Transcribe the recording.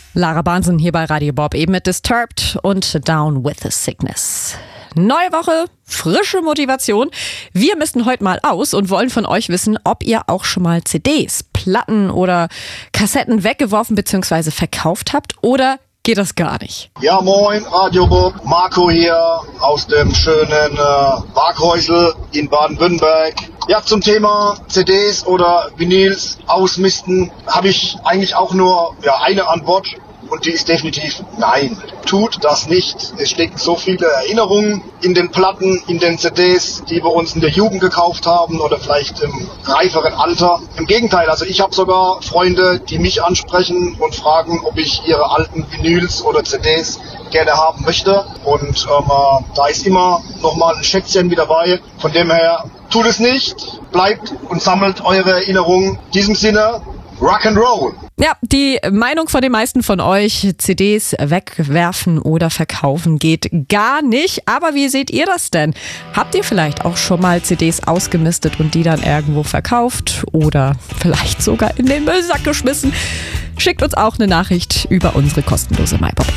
Lara Bahnsen hier bei Radio Bob, eben mit Disturbed und Down with the Sickness. Neue Woche, frische Motivation. Wir misten heute mal aus und wollen von euch wissen, ob ihr auch schon mal CDs, Platten oder Kassetten weggeworfen bzw. verkauft habt oder geht das gar nicht? Ja, moin, Radio Bob, Marco hier aus dem schönen Waghäusel in Baden-Württemberg. Ja, zum Thema CDs oder Vinyls ausmisten habe ich eigentlich auch nur eine Antwort. Und die ist definitiv nein. Tut das nicht. Es stecken so viele Erinnerungen in den Platten, in den CDs, die wir uns in der Jugend gekauft haben oder vielleicht im reiferen Alter. Im Gegenteil, also ich habe sogar Freunde, die mich ansprechen und fragen, ob ich ihre alten Vinyls oder CDs gerne haben möchte. Und da ist immer nochmal ein Schätzchen mit dabei. Von dem her, tut es nicht. Bleibt und sammelt eure Erinnerungen. In diesem Sinne, Rock'n'Roll. Ja, die Meinung von den meisten von euch, CDs wegwerfen oder verkaufen geht gar nicht. Aber wie seht ihr das denn? Habt ihr vielleicht auch schon mal CDs ausgemistet und die dann irgendwo verkauft oder vielleicht sogar in den Müllsack geschmissen? Schickt uns auch eine Nachricht über unsere kostenlose MyBob-App.